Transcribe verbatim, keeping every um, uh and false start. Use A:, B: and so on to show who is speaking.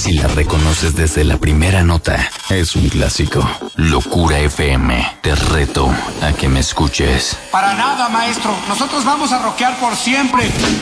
A: Si la reconoces desde la primera nota, es un clásico. Locura F M, te reto a que me escuches.
B: Para nada, maestro. Nosotros vamos a rockear por siempre.